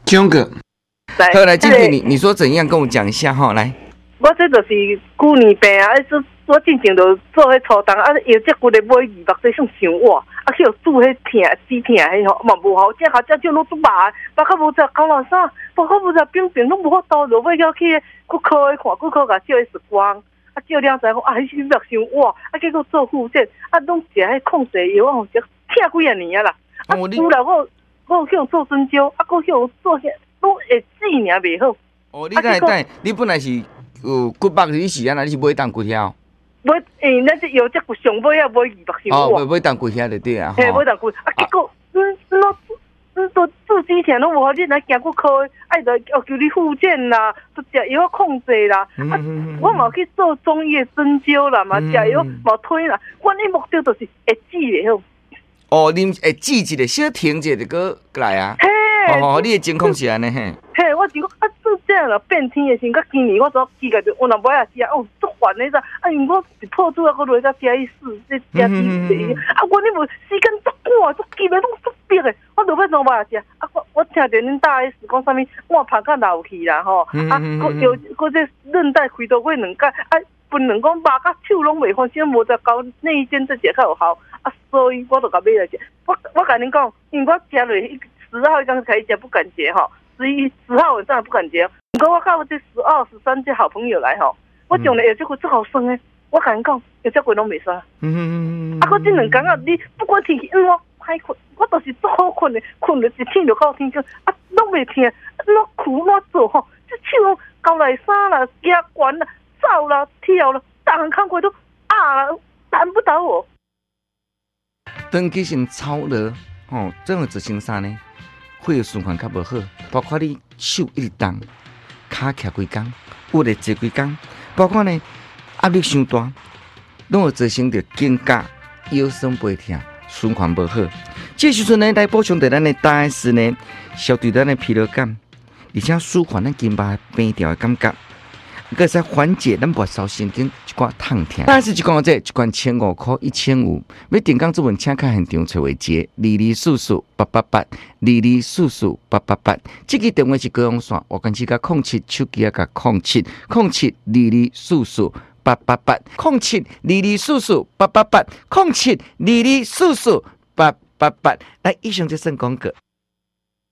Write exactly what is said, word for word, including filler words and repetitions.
强哥，好来，静婷，你你说怎样？跟我讲一下哈，来。 我这就是旧年病啊，说我进前就做迄初冬啊，药这骨的买二百块算伤哇，啊去煮迄疼止疼迄吼，嘛无好，这下这少拢都麻，包括无只高老啥，包括无只病病拢无法度，就要去骨科看，骨科甲照 X 光，啊照了才讲啊，迄是药伤哇，啊结果做复诊，啊拢食迄控制药，我食疼几啊年啊啦，啊除了我我去做针灸，啊我去做些拢会止尔袂好。 哦，你等等，你本来是。有骨肉你是安那？你是买当骨条？ 买诶，咱是药这骨上买啊，买二百块。 哦，买买当骨条就对啊。 嘿，买当骨啊，结果嗯，那嗯都做之前拢无好，你来行骨科，哎，就要求你复健啦，都食药控制啦。啊，我嘛去做中医针灸啦，嘛食药嘛推啦。我的目标就是会治袂好。 哦，啉会治一个小停者就过来啊。 嘿。 哦哦，你的情况是安尼嘿。 嘿，我就讲啊，做这样了变天的时，甲今年我做记个就我若买啊食，哦，足烦的咋？啊，因为我一破煮啊，我落去加一四，再加一四，啊，我你无时间足赶，足急的，拢足逼的，我落去怎买啊食？啊，我我听着恁大 S 讲啥物，我拍甲流去啦吼，啊，我有我这韧带开刀过两届，啊，分两讲肉甲手拢袂翻，现在无再搞内间这些较有效，啊，所以我就甲买来食。我我甲恁讲，因为我食落十号刚开始食不敢食吼。十一十号晚上不敢接，不过我靠这十二、十三这好朋友来吼，我讲了有这个最好生诶，我甲因讲有这个拢袂生。嗯嗯啊，我这两天啊，你不管天气，因为我歹困，我都是足好困的，困了一天就到天光，啊，拢袂疼，哪苦哪做吼，这手交内衫啦、夹管啦、走啦、跳啦，大项看过都啊啦，难不倒我。 长期性操劳，吼，怎会做成啥呢？血液循环较无好，包括你手一直动，骹徛几工，有咧坐几工，包括呢压力伤大，拢会造成着肩胛腰酸背痛，循环无好。这时阵呢，来补充着咱的大 S 呢，消除咱的疲劳感，而且舒缓咱筋肉平调的感觉，佮使缓解咱末梢神经一寡痛痛。大 S 一罐这一罐千五块，一千五。要订购这份，请看现场找维杰二二四四八八八二二四四八八八。这个电话是高雄线，我跟只甲空七手机啊，甲空七空七二二四四八八八空七二二四四八八八空七二二四四八八八。来，以上就算广告。